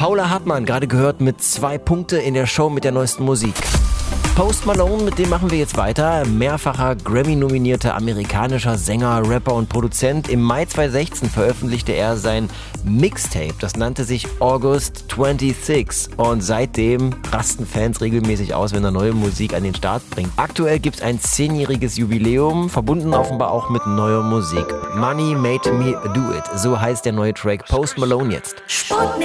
Paula Hartmann, gerade gehört, mit 2 Punkte in der Show mit der neuesten Musik. Post Malone, mit dem machen wir jetzt weiter. Mehrfacher Grammy-nominierter amerikanischer Sänger, Rapper und Produzent. Im Mai 2016 veröffentlichte er sein Mixtape. Das nannte sich August 26. Und seitdem rasten Fans regelmäßig aus, wenn er neue Musik an den Start bringt. Aktuell gibt es ein 10-jähriges Jubiläum, verbunden offenbar auch mit neuer Musik. Money Made Me Do It. So heißt der neue Track Post Malone jetzt.